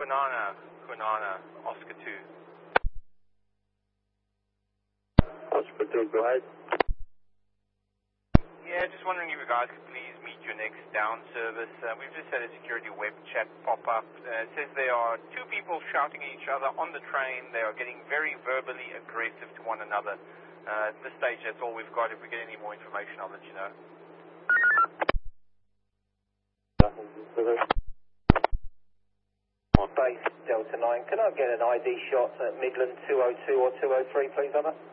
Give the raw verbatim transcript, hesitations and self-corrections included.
Quinana, Quinana, Oscar two. Oscar two, go ahead. Yeah, just wondering if you guys could please meet your next down service. Uh, we've just had a security web chat pop up. Uh, it says there are two people shouting at each other on the train. They are getting very verbally aggressive to one another. Uh, at this stage, that's all we've got. If we get any more information, I'll let you know. Base Delta nine, can I get an I D shot at Midland two oh two or two oh three, please, over?